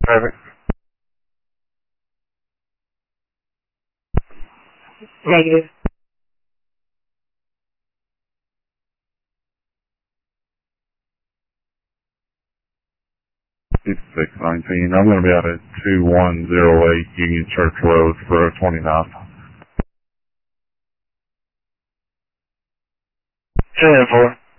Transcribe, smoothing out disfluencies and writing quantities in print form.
Perfect. Negative. 5619. I'm going to be out at 2108 Union Church Road for 29. 10-4.